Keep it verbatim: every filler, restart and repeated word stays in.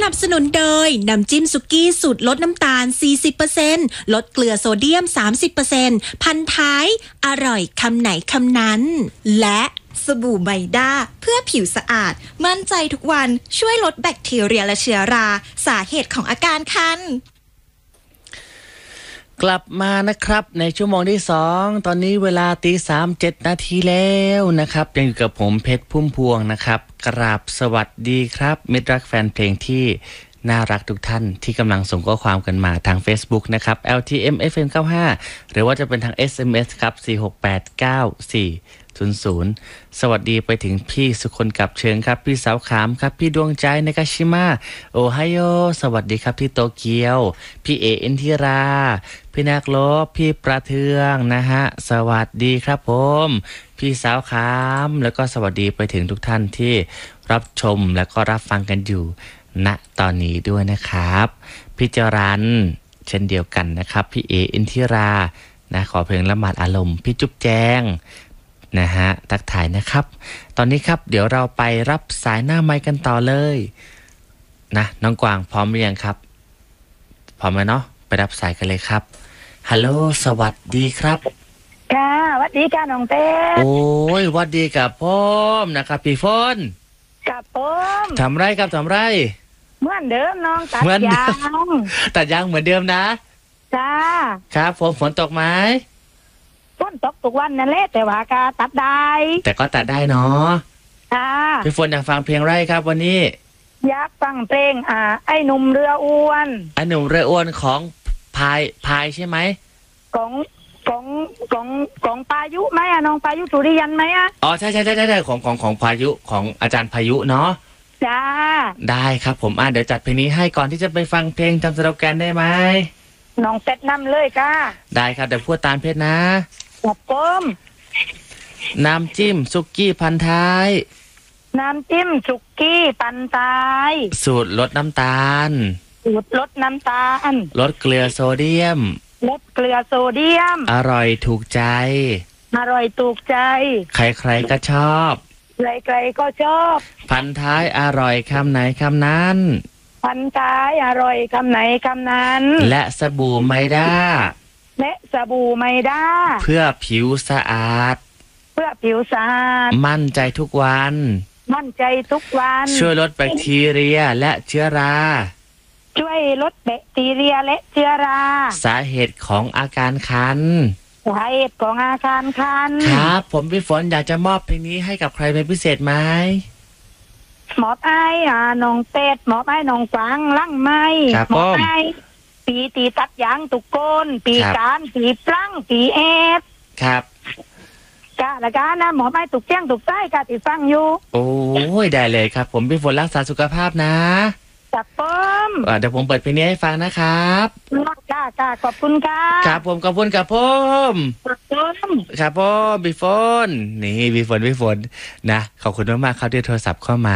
นับสนุนโดยน้ำจิ้มสุกี้สูตรลดน้ำตาล สี่สิบเปอร์เซ็นต์ ลดเกลือโซเดียม สามสิบเปอร์เซ็นต์ พันท้ายอร่อยคำไหนคำนั้นและสบู่ไมด้าเพื่อผิวสะอาดมั่นใจทุกวันช่วยลดแบคทีเรียและเชื้อราสาเหตุของอาการคันกลับมานะครับในชั่วโมงที่สองตอนนี้เวลาตีสามเจ็ดนาทีแล้วนะครับยังอยู่กับผมเพชรพุ่มพวงนะครับกราบสวัสดีครับมิตรรักแฟนเพลงที่น่ารักทุกท่านที่กำลังส่งข้อความกันมาทาง Facebook นะครับ แอล ที เอ็ม เอฟ เอ็ม เก้าสิบห้า หรือว่าจะเป็นทาง เอส เอ็ม เอส ครับ สี่ หก แปด เก้า สี่ ศูนย์ ศูนย์ สวัสดีไปถึงพี่สุคนกับเชิงครับพี่สาวขามครับพี่ดวงใจในกาชิมะโอไฮโอสวัสดีครับที่โตเกียวพี่เออินทิราพี่นักลบพี่ประเทืองนะฮะสวัสดีครับผมพี่สาวขามแล้วก็สวัสดีไปถึงทุกท่านที่รับชมแล้วก็รับฟังกันอยู่ณตอนนี้ด้วยนะครับพี่จรันเช่นเดียวกันนะครับพี่เออินทิรานะขอเพลงละหมาดอารมณ์พี่จุ๊บแจงนะฮะทักทายนะครับตอนนี้ครับเดี๋ยวเราไปรับสายหน้าไมค์กันต่อเลยนะน้องกวางพร้อมหรือยังครับพร้อมไหมเนาะไปรับสายกันเลยครับฮัลโหลสวัสดีครับค่ะสวัสดีค่ะน้องเต้โอ้ยสวัสดีกับพ่อมนะครับพี่ฝนกับผมทำไรครับทำไรเหมือนเดิมน้องตัดยางตัดยางเหมือนเดิมนะจ้าครับผมฝนตกไหมฝนตกทุกวันนั่นแหละแต่ว่าก็ตัดได้แต่ก็ตัดได้เนาะค่ะพี่ฝนอยากฟังเพลงไรครับวันนี้อยากฟังเพลงอ่าไอ้หนุ่มเรืออ้วนไอ้หนุ่มเรืออ้วนของพายพายใช่ไหมของของของของพายุไหมอะน้องพายุสุริยันไหมอะอ๋อใช่ใช่ใช่ใช่ของของของพายุของอาจารย์พายุเนาะจ้าได้ครับผมอ่ะเดี๋ยวจัดเพลงนี้ให้ก่อนที่จะไปฟังเพลงจำสโลแกนได้ไหมน้องเป็ดนำเลยค่ะได้ครับเดี๋ยวพูดตามเพชรนะครับผมน้ำจิ้มซุกี้พันท้ายน้ำจิ้มสุกี้ปันท้ายสูตรลดน้ำตาลสูตรลดน้ำตาลลดเกลือโซเดียมลดเกลือโซเดียมอร่อยถูกใจอร่อยถูกใจใครๆก็ชอบใครๆก็ชอบพันท้ายอร่อยคำไหนคำนั้นพันท้ายอร่อยคำไหนคำนั้นและสบู่ไมด้าและสบู่ไมด้าเพื่อผิวสะอาดเพื่อผิวสะอาดมั่นใจทุกวันมั่นใจทุกวันช่วยลดแบคทีเรียและเชื้อราช่วยลดแบคทีเรียและเชื้อราสาเหตุของอาการคันสาเหตุของอาการคันครับผมพี่ฝนอยากจะมอบเพลงนี้ให้กับใครเป็นพิเศษไหมหมอบไอ้อ่าน้องเป็ดหมอบไอ้น้องฟังลั่งไม้หมอบไอ้ปีตีตัดยางตุกโกนปีการปีปลั้งปีเอฟครับกะละกานะหมอบไอ้ตุกแจ้งตุกใต้กะติฟังอยู่โอ้ยได้เลยครับผมพี่ฝนรักษาสุขภาพนะจับป้อมเดี๋ยวผมเปิดเพลงนี้ให้ฟังนะครับจ้าจ้าขอบคุณครับครับผมขอบคุณครับผมครับผมครับผมพี่ฝนนี่พี่ฝนพี่ฝนนะขอบคุณมากๆครับที่โทรศัพท์เข้ามา